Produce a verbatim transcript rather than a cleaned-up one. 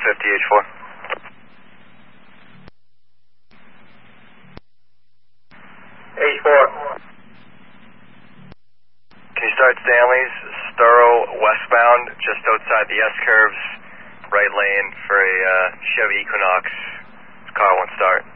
fifty H four. H four. Can you start Stanley's, Sturrow westbound, just outside the S-curves, right lane for a uh, Chevy Equinox. Car won't start.